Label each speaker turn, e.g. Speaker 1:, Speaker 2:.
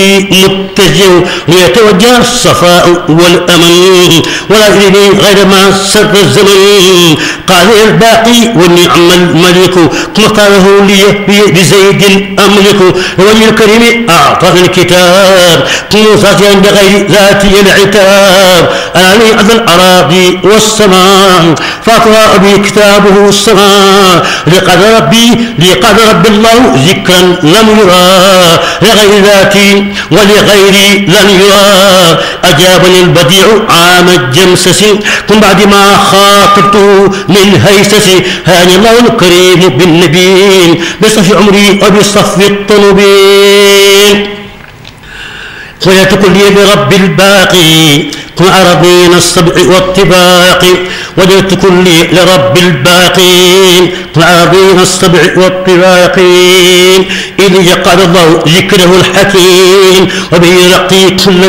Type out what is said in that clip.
Speaker 1: متجه ليتوجه الصفاء والأمن ولا يريني غير ما سر الزمن. قال الباقي والنعم الملك كما قاله لي بزيد أملك وجه الكريم أعطاني الكتاب موسى بغير ذاتي العتاب. أنا لي أرض الأراضي والسماء فأقرأ بي كتابه السماء. لقد ربي الله ذكرا لم يرى لغير ذاتي ولغيري لن يرى. أجابني البديع عام الجمسس من بعد ما خاطبته من هيسس. هاني الله الكريم بالنبي بصف عمري وبصف الطلبين. قلت كل برب الباقي كن أرضين السبع والطباق. وجدت كلي لرب الباقين كن أرضين السبع والطباق. إذ يقعد الله ذكره الحكيم وبه يرقي كل